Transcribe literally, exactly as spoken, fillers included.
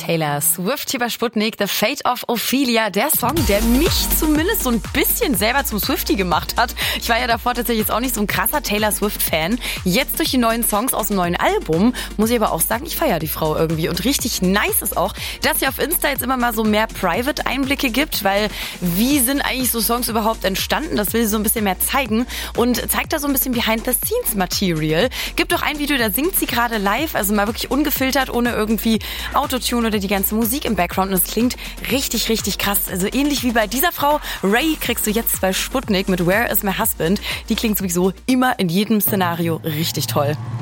Taylor Swift hier bei Sputnik, The Fate of Ophelia, der Song, der mich zumindest so ein bisschen selber zum Swiftie gemacht hat. Ich war ja davor tatsächlich jetzt auch nicht so ein krasser Taylor Swift-Fan. Jetzt durch die neuen Songs aus dem neuen Album muss ich aber auch sagen, ich feiere die Frau irgendwie. Und richtig nice ist auch, dass sie auf Insta jetzt immer mal so mehr Private-Einblicke gibt, weil wie sind eigentlich so Songs überhaupt entstanden? Das will sie so ein bisschen mehr zeigen und zeigt da so ein bisschen Behind-the-Scenes-Material. Gibt auch ein Video, da singt sie gerade live, also mal wirklich ungefiltert, ohne irgendwie Autotune oder die ganze Musik im Background. Und es klingt richtig, richtig krass. Also ähnlich wie bei dieser Frau. Ray kriegst du jetzt bei Sputnik mit Where is my husband? Die klingt sowieso immer in jedem Szenario richtig toll.